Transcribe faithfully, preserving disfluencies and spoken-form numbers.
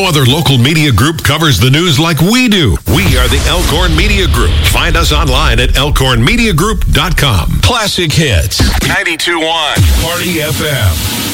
other local media group covers the news like we do. We are the Elkhorn Media Group. Find us online at elkhorn media group dot com. Classic Hits. ninety-two point one Party F M.